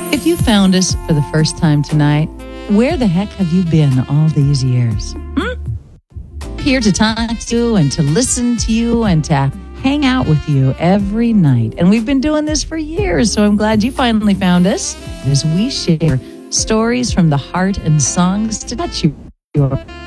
If you found us for the first time tonight, where the heck have you been all these years? Here to talk to you and to listen to you and to hang out with you every night. And we've been doing this for years, so I'm glad you finally found us as we share stories from the heart and songs to touch your